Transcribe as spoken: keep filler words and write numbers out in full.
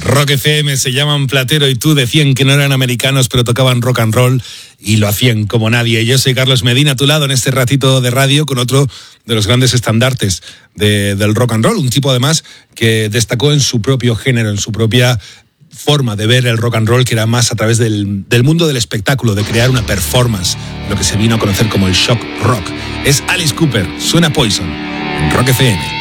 Rock F M, se llaman Platero y Tú, decían que no eran americanos, pero tocaban rock and roll y lo hacían como nadie. Yo soy Carlos Medina, a tu lado en este ratito de radio con otro de los grandes estandartes de, del rock and roll, un tipo además que destacó en su propio género, en su propia forma de ver el rock and roll, que era más a través del, del mundo del espectáculo, de crear una performance, lo que se vino a conocer como el shock rock. Es Alice Cooper, suena Poison, en Rock F M.